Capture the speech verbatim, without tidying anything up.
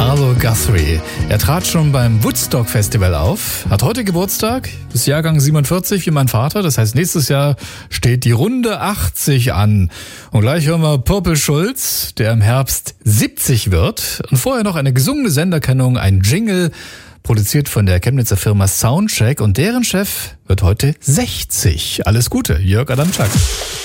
Arlo Guthrie. Er trat schon beim Woodstock Festival auf, hat heute Geburtstag, ist Jahrgang siebenundvierzig wie mein Vater. Das heißt, nächstes Jahr steht die Runde achtzig an. Und gleich hören wir Purple Schulz, der im Herbst siebzig wird. Und vorher noch eine gesungene Senderkennung, ein Jingle, produziert von der Chemnitzer Firma Soundcheck. Und deren Chef wird heute sechzig. Alles Gute, Jörg Adamczak.